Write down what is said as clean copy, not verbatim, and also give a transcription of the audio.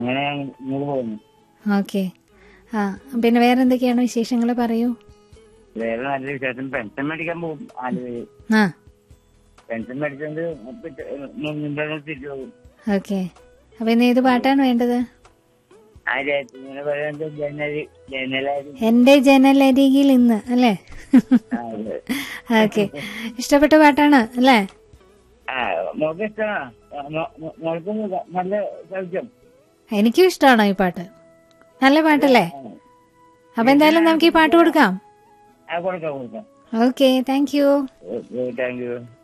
അങ്ങനെ ഇങ്ങോട്ട് പോകുന്നു. ഓക്കെ. ആ പിന്നെ വേറെ എന്തൊക്കെയാണ് വിശേഷങ്ങൾ പറയൂ. വേറെ നല്ല വിശേഷം. പെൻഷൻ മേടിക്കാൻ പോകും ആലുവയിൽ. ആ പെൻഷൻ മേടിച്ചോണ്ട് തിരിച്ചു പോകും. ഓക്കെ. അപ്പൊ ഇന്ന് ഏത് പാട്ടാണ് വേണ്ടത്? ഇങ്ങനെ പറയുന്നത് ജനലായി. എന്റെ ജനലരികിൽ ഇന്ന് അല്ലേ? ഓക്കെ. ഇഷ്ടപ്പെട്ട പാട്ടാണ് അല്ലേ? മോൾക്ക് ഇഷ്ടമാണോ? മോൾക്ക് നല്ല സൗഖ്യം. എനിക്കും ഇഷ്ടമാണോ ഈ പാട്ട്? നല്ല പാട്ടല്ലേ? അപ്പൊ എന്തായാലും നമുക്ക് ഈ പാട്ട് കൊടുക്കാം. കൊടുക്കാം. Okay, thank you. Thank you.